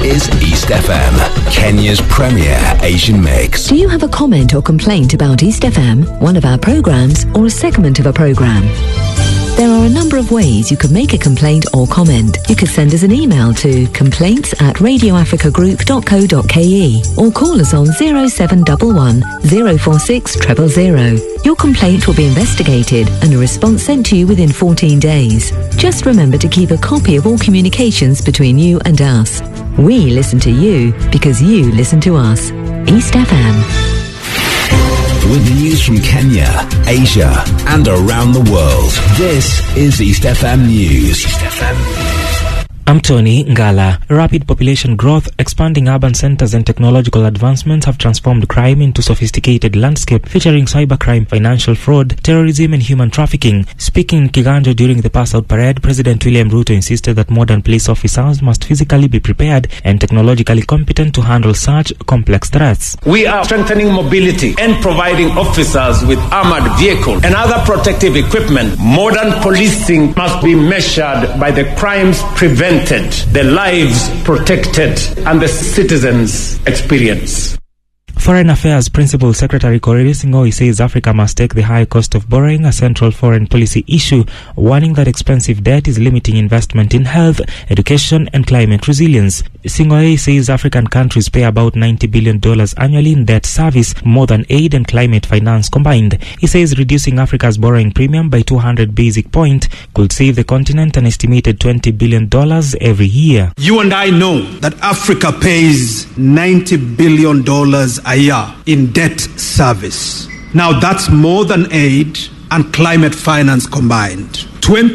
is East FM, Kenya's premier Asian mix. Do you have a comment or complaint about East FM, one of our programs, or a segment of a program? There are a number of ways you can make a complaint or comment. You could send us an email to complaints@radioafricagroup.co.ke or call us on 0711 046 000. Your complaint will be investigated and a response sent to you within 14 days. Just remember to keep a copy of all communications between you and us. We listen to you because you listen to us. East FM. With the news from Kenya, Asia, and around the world, this is East FM News. East FM. I'm Tony Ngala. Rapid population growth, expanding urban centers and technological advancements have transformed crime into sophisticated landscape featuring cybercrime, financial fraud, terrorism and human trafficking. Speaking in Kiganjo during the pass-out parade, President William Ruto insisted that modern police officers must physically be prepared and technologically competent to handle such complex threats. We are strengthening mobility and providing officers with armored vehicles and other protective equipment. Modern policing must be measured by the crimes prevented, the lives protected, and the citizens' experience. Foreign Affairs Principal Secretary Korir Sing'oei says Africa must take the high cost of borrowing a central foreign policy issue, warning that expensive debt is limiting investment in health, education and climate resilience. Sing'oei says African countries pay about $90 billion annually in debt service, more than aid and climate finance combined. He says reducing Africa's borrowing premium by 200 basic points could save the continent an estimated $20 billion every year. You and I know that Africa pays $90 billion a year in debt service. Now that's more than aid and climate finance combined.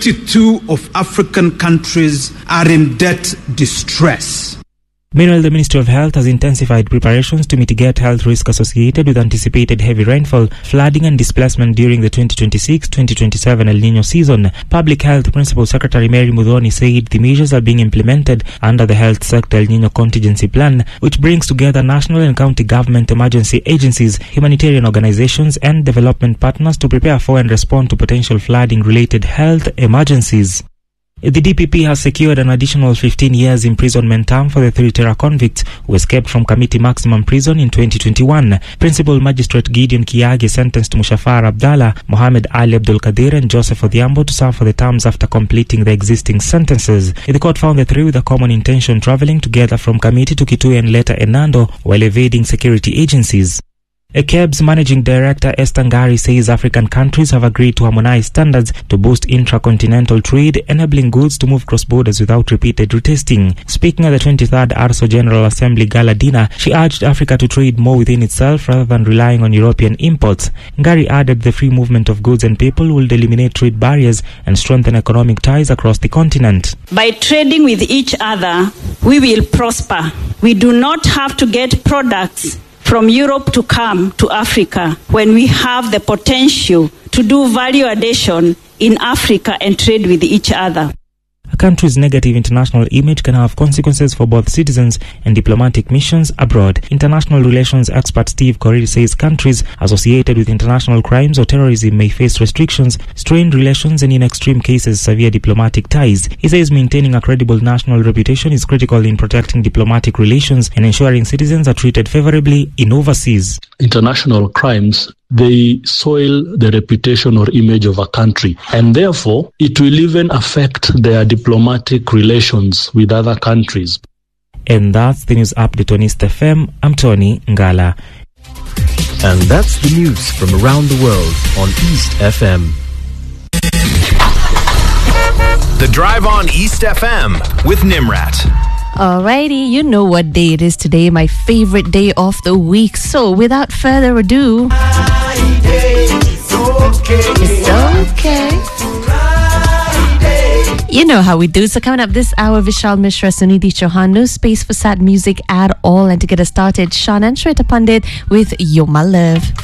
22 of African countries are in debt distress. Meanwhile, the Ministry of Health has intensified preparations to mitigate health risks associated with anticipated heavy rainfall, flooding and displacement during the 2026-2027 El Nino season. Public Health Principal Secretary Mary Muthoni said the measures are being implemented under the Health Sector El Nino Contingency Plan, which brings together national and county government emergency agencies, humanitarian organizations and development partners to prepare for and respond to potential flooding-related health emergencies. The DPP has secured an additional 15 years imprisonment term for the 3 terror convicts who escaped from committee maximum prison in 2021. Principal Magistrate Gideon Kiagi sentenced Mushafar Abdallah, Mohammed Ali Abdul Qadir and Joseph Odhiambo to serve for the terms after completing the existing sentences. The court found the three with a common intention traveling together from Kamiti to Kitui and later Enando while evading security agencies. KEBS Managing Director Esther Ngari says African countries have agreed to harmonize standards to boost intracontinental trade, enabling goods to move cross borders without repeated retesting. Speaking at the 23rd ARSO General Assembly Gala dinner, she urged Africa to trade more within itself rather than relying on European imports. Ngari added the free movement of goods and people will eliminate trade barriers and strengthen economic ties across the continent. By trading with each other, we will prosper. We do not have to get products from Europe to come to Africa when we have the potential to do value addition in Africa and trade with each other. A country's negative international image can have consequences for both citizens and diplomatic missions abroad. International relations expert Steve Korir says countries associated with international crimes or terrorism may face restrictions, strained relations and in extreme cases severe diplomatic ties. He says maintaining a credible national reputation is critical in protecting diplomatic relations and ensuring citizens are treated favorably in overseas. International crimes, they soil the reputation or image of a country, and therefore it will even affect their diplomatic relations with other countries. And that's the news update on East FM. I'm Tony Ngala. And that's the news from around the world on East FM. The Drive on East FM with Nimrat. Alrighty, you know what day it is today, my favorite day of the week. So without further ado, it's okay. You know how we do. So coming up this hour, Vishal Mishra, Sunidhi Chauhan, no space for sad music at all. And to get us started, Sean and Shweta Pandit with You're My Love.